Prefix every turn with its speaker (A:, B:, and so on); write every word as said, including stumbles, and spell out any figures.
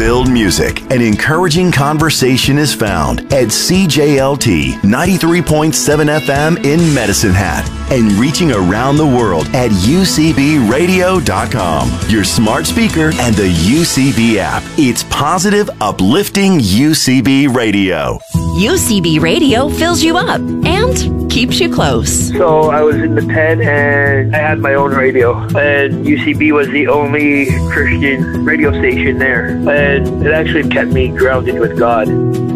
A: Hope-filled music and encouraging conversation is found at C J L T ninety-three point seven F M in Medicine Hat and reaching around the world at U C B radio dot com, your smart speaker, and the U C B app. It's positive, uplifting U C B Radio.
B: U C B Radio fills you up and keeps you close.
C: So I was in the pen and I had my own radio, and U C B was the only Christian radio station there, and it actually kept me grounded with God.